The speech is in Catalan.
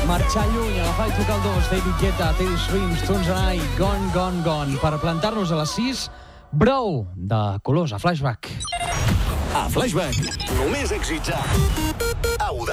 Marxar lluny, agafar i tocar el 2, David Guetta, Taylor Swift, Tunes and I, Gone, Gone, Gone. Per plantar-nos a les 6, Brou, de Colors, a Flashback. A Flashback, només èxits a Audàcia.